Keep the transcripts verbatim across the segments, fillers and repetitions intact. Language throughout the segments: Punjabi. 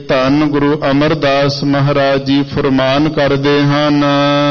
ਧੰਨ ਗੁਰੂ ਅਮਰਦਾਸ ਮਹਾਰਾਜ ਜੀ ਫਰਮਾਨ ਕਰਦੇ ਹਨ,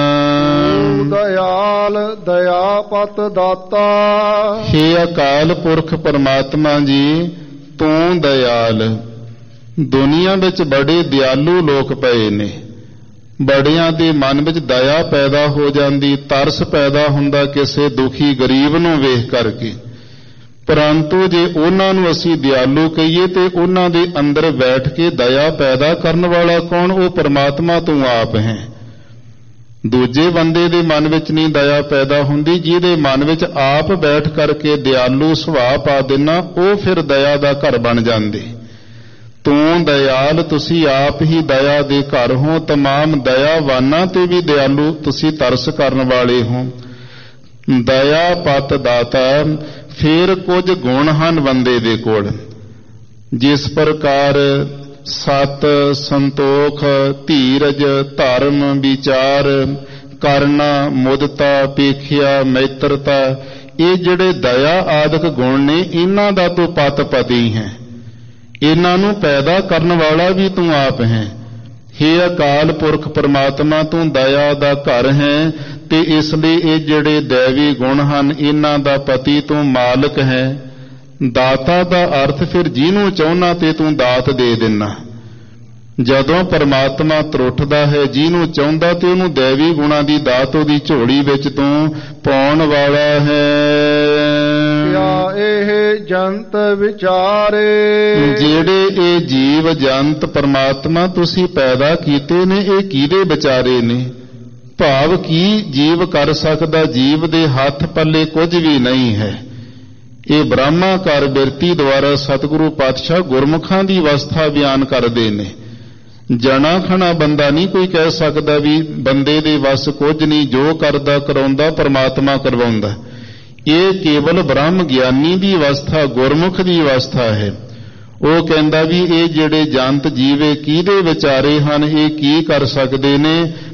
ਦਇਆਲ ਦਇਆਪਤ ਦਾਤਾ। ਹੇ ਅਕਾਲ ਪੁਰਖ ਪਰਮਾਤਮਾ ਜੀ, ਤੂੰ ਦਇਆਲ। ਦੁਨੀਆ ਵਿੱਚ ਬੜੇ ਦਿਆਲੂ ਲੋਕ ਪਏ ਨੇ, ਬੜਿਆਂ ਦੇ ਮਨ ਵਿੱਚ ਦਇਆ ਪੈਦਾ ਹੋ ਜਾਂਦੀ, ਤਰਸ ਪੈਦਾ ਹੁੰਦਾ ਕਿਸੇ ਦੁਖੀ ਗਰੀਬ ਨੂੰ ਵੇਖ ਕਰਕੇ। ਪਰੰਤੂ ਜੇ ਉਹਨਾਂ ਨੂੰ ਅਸੀਂ ਦਿਆਲੂ ਕਹੀਏ ਤੇ ਉਹਨਾਂ ਦੇ ਅੰਦਰ ਬੈਠ ਕੇ ਦਇਆ ਪੈਦਾ ਕਰਨ ਵਾਲਾ ਕੌਣ? ਉਹ ਪਰਮਾਤਮਾ ਤੂੰ ਆਪ ਹੈ। ਦੂਜੇ ਬੰਦੇ ਦੇ ਮਨ ਵਿੱਚ ਨਹੀਂ ਦਇਆ ਪੈਦਾ ਹੁੰਦੀ, ਜਿਹਦੇ ਮਨ ਵਿੱਚ ਆਪ ਬੈਠ ਕਰਕੇ ਦਿਆਲੂ ਸੁਭਾਅ ਪਾ ਦੇਣਾ, ਉਹ ਫਿਰ ਦਇਆ ਦਾ ਘਰ ਬਣ ਜਾਂਦੇ। ਤੂੰ ਦਇਆਲ, ਤੁਸੀਂ ਆਪ ਹੀ ਦਇਆ ਦੇ ਘਰ ਹੋ। ਤਮਾਮ ਦਇਆਵਾਨਾਂ ਤੇ ਵੀ ਦਿਆਲੂ, ਤੁਸੀਂ ਤਰਸ ਕਰਨ ਵਾਲੇ ਹੋ। ਦਇਆ ਪਤ ਦਾਤਾ। ਫਿਰ ਕੁਝ ਗੁਣ ਹਨ ਬੰਦੇ ਦੇ ਕੋਲ, ਜਿਸ ਪ੍ਰਕਾਰ ਸਤ, ਸੰਤੋਖ, ਧੀਰਜ, ਧਰਮ, ਵਿਚਾਰ, ਕਰਨਾ, ਮੁਦਤਾ, ਪੇਖਿਆ, ਮੈਤਰਤਾ, ਇਹ ਜਿਹੜੇ ਦਇਆ ਆਦਿਕ ਗੁਣ ਨੇ, ਇਹਨਾਂ ਦਾ ਤੂੰ ਪਤ ਪਤੀ ਹੈ। ਇਹਨਾਂ ਨੂੰ ਪੈਦਾ ਕਰਨ ਵਾਲਾ ਵੀ ਤੂੰ ਆਪ ਹੈ। ਹੇ ਅਕਾਲ ਪੁਰਖ ਪਰਮਾਤਮਾ, ਤੂੰ ਦਇਆ ਦਾ ਘਰ ਹੈ, ਤੇ ਇਸ ਲਈ ਇਹ ਜਿਹੜੇ ਦੈਵੀ ਗੁਣ ਹਨ, ਇਹਨਾਂ ਦਾ ਪਤੀ ਤੂੰ ਮਾਲਕ ਹੈ। ਦਾਤਾ ਦਾ ਅਰਥ ਫਿਰ ਜਿਹਨੂੰ ਚਾਹੁੰਨਾ ਤੇ ਤੂੰ ਦਾਤ ਦੇ ਦਿੰਨਾ। ਜਦੋਂ ਪਰਮਾਤਮਾ ਤਰੁੱਠਦਾ ਹੈ, ਜਿਹਨੂੰ ਚਾਹੁੰਦਾ ਤੇ ਉਹਨੂੰ ਦੈਵੀ ਗੁਣਾਂ ਦੀ ਦਾਤ ਉਹਦੀ ਝੋਲੀ ਵਿੱਚ ਤੂੰ ਪਾਉਣ ਵਾਲਾ ਹੈ। ਇਹ ਜੰਤ ਵਿਚਾਰੇ। ਜਿਹੜੇ ਇਹ ਜੀਵ ਜੰਤ ਪਰਮਾਤਮਾ ਤੁਸੀਂ ਪੈਦਾ ਕੀਤੇ ਨੇ, ਇਹ ਕਿਹਦੇ ਵਿਚਾਰੇ ਨੇ? ਭਾਵ ਕੀ ਜੀਵ ਕਰ ਸਕਦਾ? ਜੀਵ ਦੇ ਹੱਥ ਪੱਲੇ ਕੁਝ ਵੀ ਨਹੀਂ ਹੈ। ਇਹ ਬ੍ਰਹਮਾਕਾਰ ਬਿਰਤੀ ਦੁਆਰਾ ਸਤਿਗੁਰੂ ਪਾਤਸ਼ਾਹ ਗੁਰਮੁਖਾਂ ਦੀ ਅਵਸਥਾ ਬਿਆਨ ਕਰਦੇ ਨੇ। ਜਣਾ ਖਣਾ ਬੰਦਾ ਨਹੀਂ ਕੋਈ ਕਹਿ ਸਕਦਾ ਵੀ ਬੰਦੇ ਦੇ ਵੱਸ ਕੁਝ ਨਹੀਂ, ਜੋ ਕਰਦਾ ਕਰਾਉਂਦਾ ਪਰਮਾਤਮਾ ਕਰਵਾਉਂਦਾ। ਇਹ ਕੇਵਲ ਬ੍ਰਹਮ ਗਿਆਨੀ ਦੀ ਅਵਸਥਾ, ਗੁਰਮੁਖ ਦੀ ਅਵਸਥਾ ਹੈ। ਉਹ ਕਹਿੰਦਾ ਵੀ ਇਹ ਜਿਹੜੇ ਜੰਤ ਜੀਵੇ ਕਿਹਦੇ ਵਿਚਾਰੇ ਹਨ, ਇਹ ਕੀ ਕਰ ਸਕਦੇ ਨੇ?